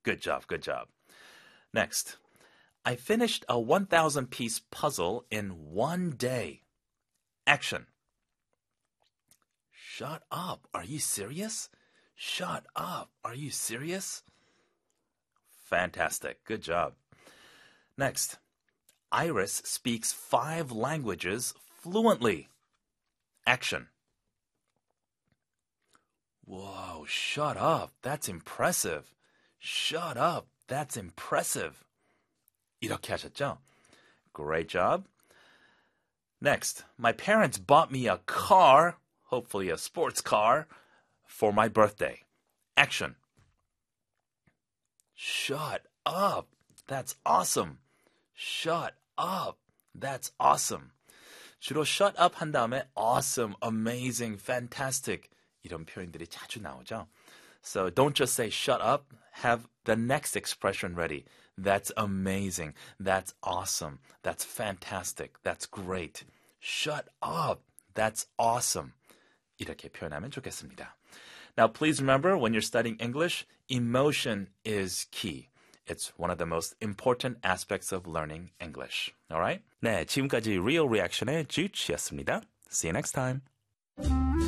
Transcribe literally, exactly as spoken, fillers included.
Good job, good job. Next. I finished a one thousand piece puzzle in one day. Action. Shut up. Are you serious? Shut up. Are you serious? Fantastic. Good job. Next. Iris speaks five languages fluently. Action. Whoa, shut up. That's impressive. Shut up. That's impressive. 이렇게 하셨죠? Great job. Next, my parents bought me a car, hopefully a sports car, for my birthday. Action. Shut up. That's awesome. Shut up. That's awesome. 주로 shut up 한 다음에 awesome, amazing, fantastic 이런 표현들이 자주 나오죠. So don't just say shut up. Have the next expression ready. That's amazing. That's awesome. That's fantastic. That's great. Shut up. That's awesome. 이렇게 표현하면 좋겠습니다. Now, please remember, when you're studying English, emotion is key. It's one of the most important aspects of learning English. Alright? 네, 지금까지 Real Reaction의 Juche였습니다. See you next time.